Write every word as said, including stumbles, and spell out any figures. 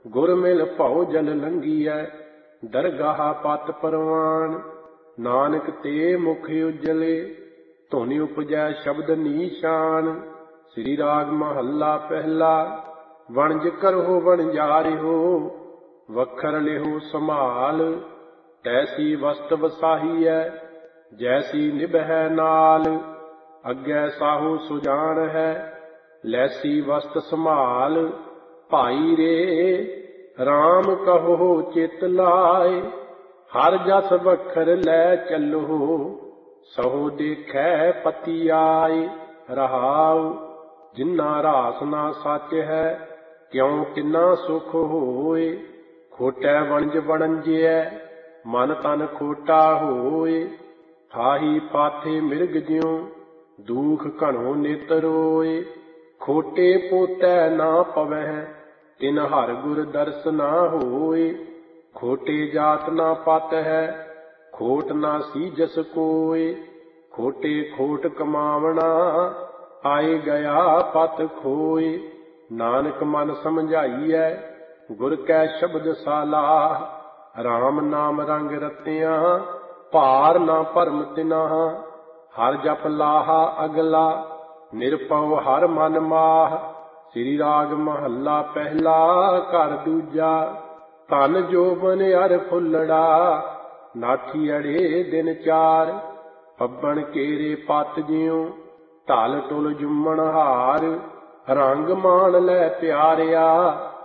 गुर मिल भौ जल लंघियै दरगाह पत परवान। नानक ते मुख उजले धुन उपजै शब्द नीशान। श्री राग महला पहला। वणज करहो वणजारिहो वखर लिहो संभाल। तैसी वस्त वसाही है जैसी निभै नाल। अग्गै साहू सुजान है लैसी वस्त संभाल। भाई रे राम कहो चित लाए हर जस वखर लै चलो। सहो देखै पति आए रहाउ। जिन्ना रास ना सच है क्यों तिन्ना सुख होए। खोटै वणज वणंजिਐ मन तन खोटा होए। थाही पाथे मिर्ग ज्यों दुख घणो नित रोए। खोटे पोतै ना पवਹਿ तिन हर गुर दर्श ना होए। खोटे जात ना पत है खोट ना सीजस कोय। खोटे खोट कमावना आए गया पत खोए। नानक मन समझाइਐ गुर कै शब्द सालाह। राम नाम रंग रतिया भार ना भरम तिनाह। हर जप लाहा अगला निरपौ हर मन माह। श्री राग महला पहला घर दूजा। धन जोबन अर फुल्लड़ा नाठी अड़े दिन चार। पब्बन केरे पत ज्यों ढल टुल जुम्मन हार। रंग मान लै प्यारिया